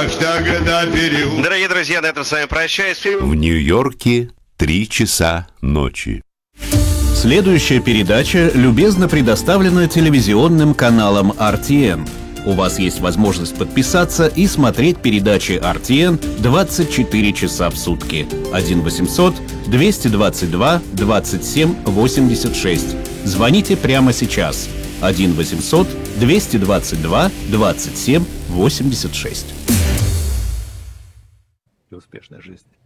Так тогда переулок. Дорогие друзья, на этом с вами прощаюсь. В Нью-Йорке 3 часа ночи. Следующая передача любезно предоставлена телевизионным каналом RTN. У вас есть возможность подписаться и смотреть передачи RTN 24 часа в сутки. 1-800-222-27-86. Звоните прямо сейчас. 1-800-222-27-86. И успешной жизни.